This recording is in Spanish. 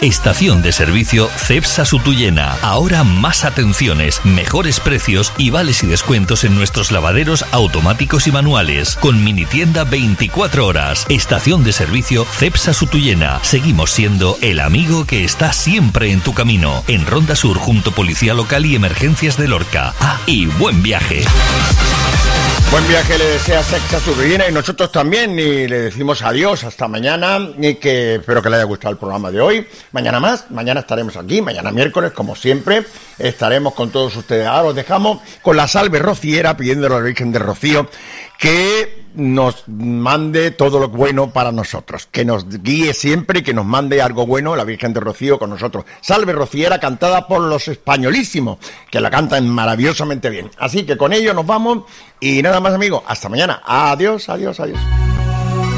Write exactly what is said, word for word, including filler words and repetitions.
Estación de servicio Cepsa Sutuyena. Ahora más atenciones, mejores precios y vales y descuentos en nuestros lavaderos automáticos y manuales. Con mini tienda veinticuatro horas. Estación de servicio Cepsa Sutuyena. Seguimos siendo el amigo que está siempre en tu camino. En Ronda Sur, junto Policía Local y Emergencias de Lorca. Ah, y buen viaje. Buen viaje le desea Cepsa Sutuyena y nosotros también, y le decimos adiós hasta mañana, y que espero que le haya gustado el programa de hoy. Mañana más, mañana estaremos aquí, mañana miércoles, como siempre, estaremos con todos ustedes. Ahora os dejamos con la salve rociera, pidiéndole a la Virgen de Rocío que nos mande todo lo bueno para nosotros, que nos guíe siempre y que nos mande algo bueno la Virgen de Rocío con nosotros. Salve rociera, cantada por los españolísimos, que la cantan maravillosamente bien. Así que con ello nos vamos y nada más, amigos, hasta mañana. Adiós, adiós, adiós.